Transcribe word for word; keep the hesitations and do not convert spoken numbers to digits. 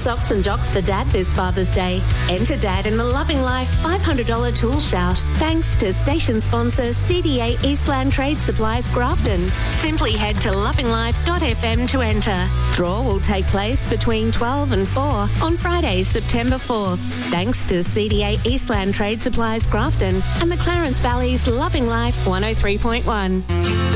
socks and jocks for Dad this Father's Day. Enter Dad in the Loving Life five hundred dollars tool shout thanks to station sponsor C D A Eastland Trade Supplies Grafton. Simply head to loving life dot f m to enter. Draw will take place between twelve and four on Friday, September fourth. Thanks to C D A Eastland Trade Supplies Grafton and the Clarence Valley's Loving Life one oh three point one.